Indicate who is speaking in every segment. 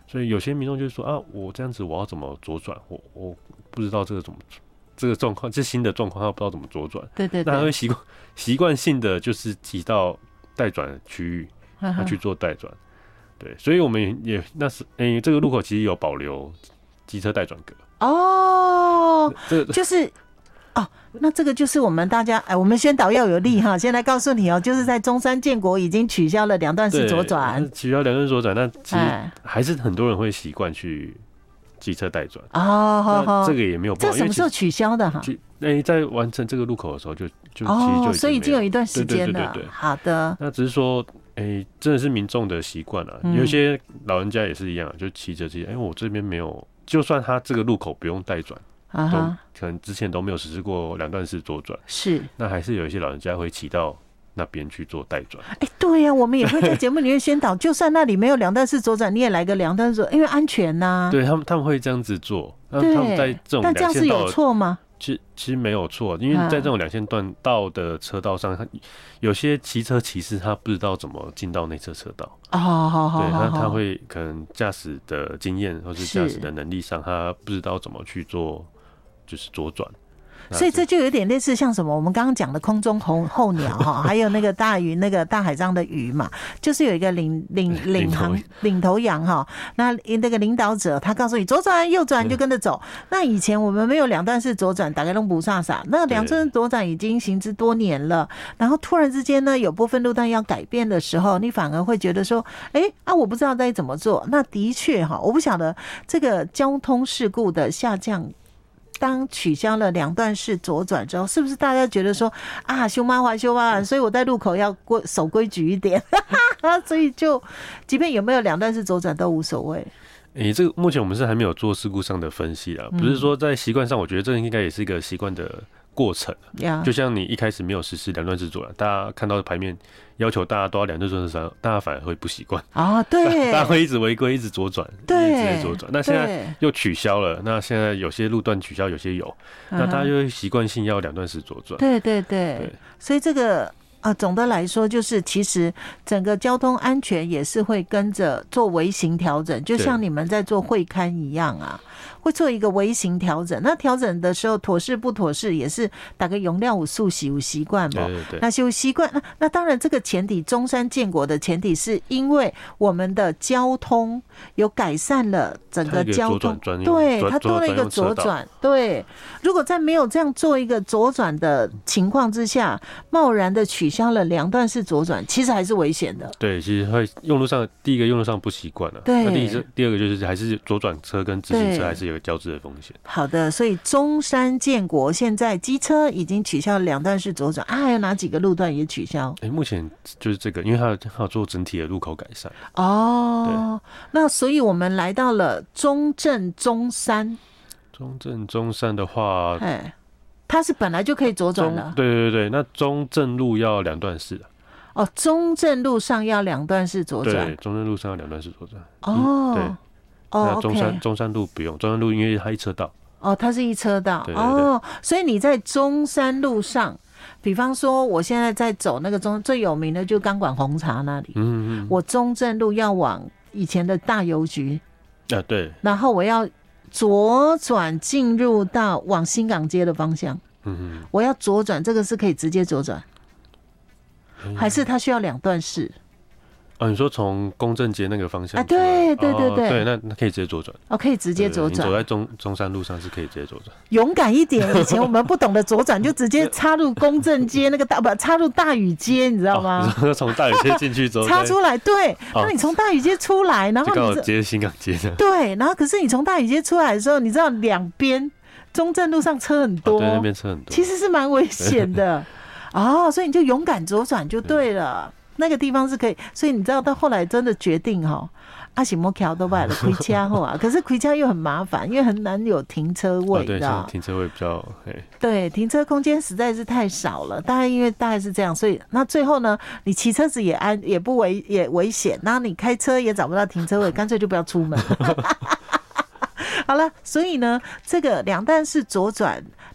Speaker 1: 所以有些民众就说啊，我这样子我要怎么左转？我不知道这个状况，这新的状况，他不知道怎么左转。
Speaker 2: 对对对，
Speaker 1: 那他会习惯性的就是骑到待转的区域，他去做待转。对，所以我们也这个路口其实有保留机车待转格。
Speaker 2: 哦，就是哦，那这个就是我们大家我们宣导要有力哈。先来告诉你哦，就是在中山建国已经取消了两段式左转，
Speaker 1: 取消两段式左转，那其实还是很多人会习惯去机车待转。
Speaker 2: 哦，
Speaker 1: 这个也没有办法。
Speaker 2: 这什么时候取消的哈？
Speaker 1: 在完成这个路口的时候其实就
Speaker 2: 所以已经有一段时间了。
Speaker 1: 对，
Speaker 2: 好的。
Speaker 1: 那只是说，真的是民众的习惯了。有些老人家也是一样，就骑着我这边没有，就算他这个路口不用待转，都可能之前都没有实施过两段式左转，
Speaker 2: 是，
Speaker 1: 那还是有一些老人家会骑到那边去做待转。
Speaker 2: 对呀，我们也会在节目里面宣导，就算那里没有两段式左转，你也来个两段式，因为安全呐。
Speaker 1: 对，他们会这样子做。那他们在这种
Speaker 2: 但这样是有错吗？
Speaker 1: 其实没有错，因为在这种两线段道的车道上，有些骑车骑士他不知道怎么进到内侧车道。对，他会可能驾驶的经验或是驾驶的能力上，他不知道怎么去做，就是左转。
Speaker 2: 所以这就有点类似像什么我们刚刚讲的空中候鸟哈，还有那个大鱼那个大海上的鱼嘛，就是有一个领头羊哈，那个领导者他告诉你左转右转你就跟着走。那以前我们没有两段式左转，大概都不傻傻，那两段式左转已经行之多年了，然后突然之间呢有部分路段要改变的时候，你反而会觉得说我不知道该怎么做。那的确哈，我不晓得这个交通事故的下降，当取消了两段式左转之后，是不是大家觉得说修麻烦，所以我在路口要守规矩一点，所以就即便有没有两段式左转都无所谓。
Speaker 1: 这个目前我们是还没有做事故上的分析啦，不是说在习惯上，我觉得这应该也是一个习惯的过程。就像你一开始没有实施两段式左转，大家看到的牌面要求大家都要两段式左转，大家反而会不习惯对，大家会一直违规，一直左转，
Speaker 2: 对，
Speaker 1: 一直左转。那现在又取消了，那现在有些路段取消，有些有，那大家就会习惯性要两段式左转。
Speaker 2: 对，所以这个总的来说，就是其实整个交通安全也是会跟着做微型调整，就像你们在做会勘一样会做一个微型调整。那调整的时候妥适不妥适，也是大概用料有速习有习惯嘛。
Speaker 1: 对，
Speaker 2: 那有习惯，那当然这个前提，中山建国的前提是因为我们的交通有改善了整个交通，对，它多了一个左转。对，如果在没有这样做一个左转的情况之下，贸然的取消了两段式左转，其实还是危险的。
Speaker 1: 对，其实会用路上，第一个用路上不习惯了，
Speaker 2: 对，
Speaker 1: 第二个就是还是左转车跟自行车还是有交织的风险。
Speaker 2: 好的，所以中山建国现在机车已经取消了两段式左转还有哪几个路段也取消？
Speaker 1: 目前就是这个，因为它有做整体的路口改善。
Speaker 2: 那所以我们来到了中正中山。
Speaker 1: 中山的话，
Speaker 2: 它是本来就可以左转了。
Speaker 1: 对，那中正路要两段式。
Speaker 2: 中正路上要两段式左转。
Speaker 1: 对，中正路上要两段式左转。
Speaker 2: 对。
Speaker 1: 那中山路不用，中山路因为它一车道。
Speaker 2: 它是一车道。
Speaker 1: 对，
Speaker 2: 所以你在中山路上，比方说我现在在走那个最有名的就钢管红茶那里。我中正路要往以前的大邮局。
Speaker 1: 对。
Speaker 2: 然后我要左转进入到往新港街的方向。我要左转，这个是可以直接左转，还是它需要两段式？
Speaker 1: 你说从公正街那个方向？
Speaker 2: 对，
Speaker 1: 那可以直接左转。
Speaker 2: 可以直接左转。
Speaker 1: 你走在中山路上是可以直接左转。
Speaker 2: 勇敢一点，以前我们不懂得左转，就直接插入公正街那个插入大屿街，你知道吗？
Speaker 1: 从大屿街进去之后
Speaker 2: 插出来，对。那你从大屿街出来，然后
Speaker 1: 就刚好接新港街的。
Speaker 2: 对，然后可是你从大屿街出来的时候，你知道两边中正路上车很多，
Speaker 1: 对，那边车很多，
Speaker 2: 其实是蛮危险的。所以你就勇敢左转就对了。那个地方是可以，所以你知道到后来真的决定什么桥都买了开车可是开车又很麻烦，因为很难有停车位。
Speaker 1: 对，停车位比较
Speaker 2: 对，停车空间实在是太少了。大概是这样，所以那最后呢，你骑车子也不也危险，然后你开车也找不到停车位，干脆就不要出门。好了，所以呢，这个两段式左转，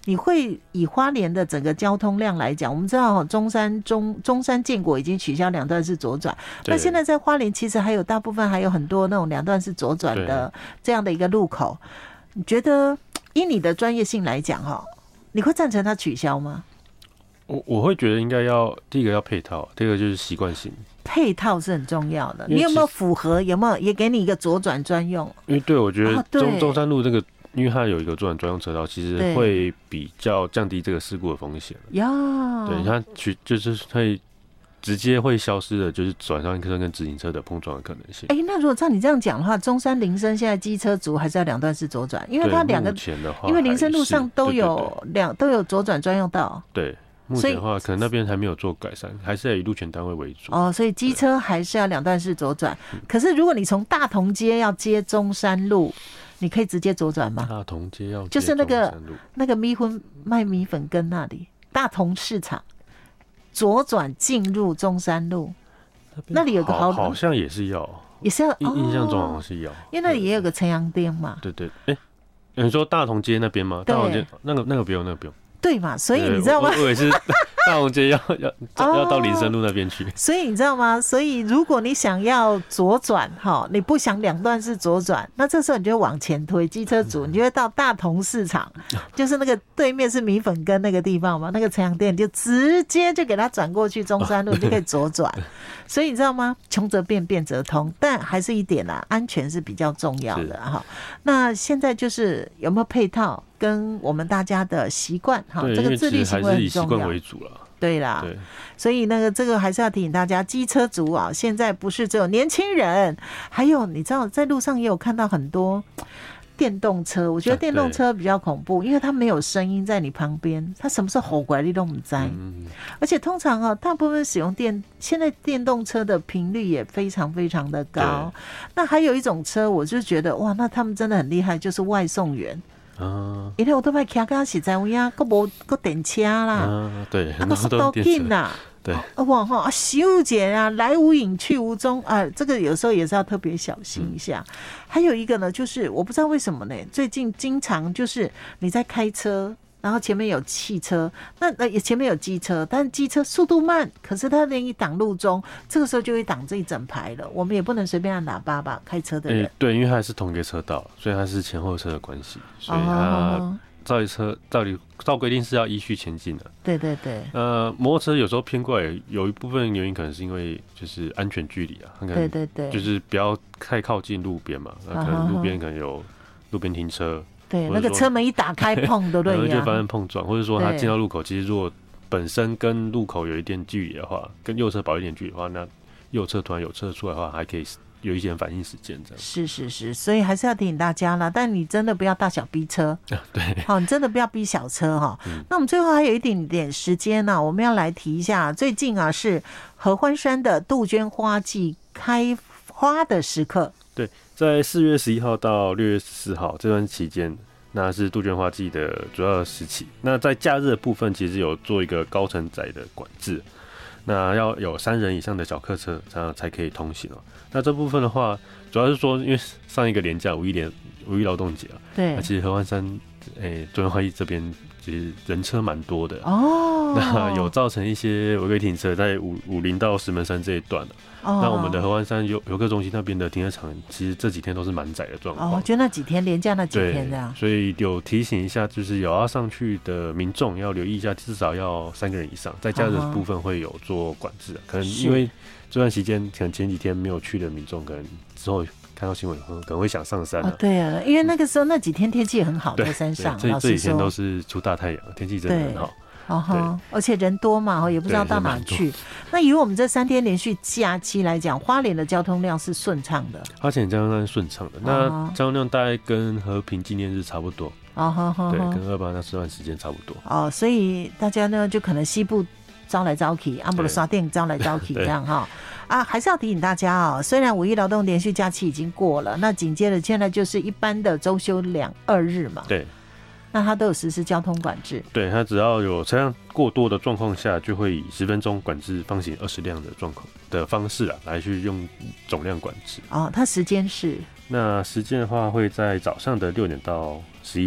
Speaker 2: 你会以花莲的整个交通量来讲，我们知道中山建国已经取消2段式左转，那现在在花莲其实还有大部分还有很多那种2段式左转的这样的一个路口，你觉得以你的专业性来讲你会赞成它取消吗？
Speaker 1: 我会觉得应该要第一个要配套，第二个就是习惯性。
Speaker 2: 配套是很重要的，你有没有符合？有没有也给你一个左转专用？
Speaker 1: 因为对我觉得中山路这个，因为它有一个左转专用车道，其实会比较降低这个事故的风险。对，它就是会直接会消失的，就是转向车跟直行车的碰撞的可能性。
Speaker 2: 那如果照你这样讲的话，中山林森现在机车族还是要2段式左转，因为它2个，因为林森路上都有左转专用道。
Speaker 1: 对。目前的话，可能那边还没有做改善，还是要以路权单位为主。
Speaker 2: 所以机车还是要2段式左转。可是如果你从大同街要接中山路，你可以直接左转吗？
Speaker 1: 大同街要接
Speaker 2: 就是那个卖米粉羹那里，大同市场左转进入中山路，那里有个
Speaker 1: 好像也是要，印象中好像是要，
Speaker 2: 因为那里也有个陈阳店嘛。
Speaker 1: 对，你说大同街那边吗？大同街那个不用，
Speaker 2: 对嘛，所以你知道吗？
Speaker 1: 我以为是大同街要到林森路那边去。
Speaker 2: 所以你知道吗？所以如果你想要左转你不想2段式左转，那这时候你就往前推，机车族你就会到大同市场，就是那个对面是米粉羹那个地方嘛，那个陈阳店就直接就给它转过去中山路，你就可以左转。所以你知道吗？穷则变，变则通，但还是一点安全是比较重要的那现在就是有没有配套？跟我们大家的习惯这个自律行为很重要，还是以习惯
Speaker 1: 为主啦。
Speaker 2: 对啦，所以这个还是要提醒大家，机车族现在不是只有年轻人，还有你知道在路上也有看到很多电动车。我觉得电动车比较恐怖，因为它没有声音在你旁边，它什么时候吼过来你都不知道。而且通常大部分使用现在电动车的频率也非常非常的高。那还有一种车，我就觉得哇，那他们真的很厉害，就是外送员。因为我都卖骑到实在有影，佫无佫电车啦，
Speaker 1: 对，
Speaker 2: 佫速度紧啦，
Speaker 1: 对，
Speaker 2: 哇吼，修姐来无影去无踪这个有时候也是要特别小心一下。还有一个呢，就是我不知道为什么呢，最近经常就是你在开车。然后前面有汽车，那也前面有机车，但是机车速度慢，可是它连一挡路中，这个时候就会挡这一整排了。我们也不能随便按喇叭吧，开车的人。
Speaker 1: 对，因为它是同一个车道，所以它是前后车的关系，所以它照规定是要依序前进的。
Speaker 2: 对。
Speaker 1: 摩托车有时候偏过来，有一部分原因可能是因为就是安全距离
Speaker 2: 对，
Speaker 1: 就是不要太靠近路边嘛，可能路边可能有路边停车。
Speaker 2: 对，那个车门一打开，碰对不对？
Speaker 1: 就发生碰撞，或者说他进到路口，其实如果本身跟路口有一点距离的话，跟右侧保一点距离的话，那右侧突然有车出来的话，还可以有一点反应时间这样。
Speaker 2: 是，所以还是要提醒大家啦。但你真的不要大小逼车，
Speaker 1: 对，
Speaker 2: 你真的不要逼小车那我们最后还有一点点时间我们要来提一下，最近是合欢山的杜鹃花季开花的时刻。
Speaker 1: 对，在4月11号到6月14号这段期间，那是杜鹃花季的主要的时期。那在假日的部分，其实有做一个高承载的管制，那要有3人以上的小客车才可以通行那这部分的话，主要是说，因为上一个连假五一劳动节
Speaker 2: 对，
Speaker 1: 那其实合欢山杜鹃花季这边其实人车蛮多的那有造成一些违规停车在50到石门山这一段那我们的合欢山游客中心那边的停车场，其实这几天都是满载的状况。
Speaker 2: 就那几天连假那几天这样。
Speaker 1: 所以有提醒一下，就是有要上去的民众要留意一下，至少要3个人以上。在假日的部分会有做管制可能因为这段期间，可能前几天没有去的民众，可能之后看到新闻可能会想上山
Speaker 2: 对啊，因为那个时候那几天天气也很好，在山上。
Speaker 1: 这几天都是出大太阳，天气真的很好。
Speaker 2: 而且人多嘛，也不知道到哪去。那以我们这3天连续假期来讲，花莲的交通量是顺畅的。
Speaker 1: 花莲交通量是顺畅的，那交通量大概跟和平纪念日差不多。对，跟28那段时间差不多。
Speaker 2: 所以大家呢就可能西部招来招去，阿布的刷电招来招去这样还是要提醒大家虽然5一劳动连续假期已经过了，那紧接着现在就是一般的周休2日嘛。
Speaker 1: 对。
Speaker 2: 那它都有实施交通管制，
Speaker 1: 对，它只要有车辆过多的状况下，就会以10分钟管制放行20辆的状况的方式来去用总量管制。
Speaker 2: 它时间是？
Speaker 1: 那时间的话会在早上的6点到11点。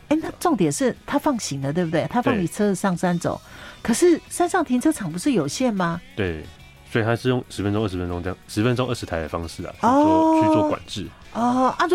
Speaker 2: 那重点是他放行了，对不对？他放你车子上山走，可是山上停车场不是有限吗？
Speaker 1: 对，所以他是用10分钟、20分钟这样，10分钟20台的方式啊，去做管制。
Speaker 2: 啊，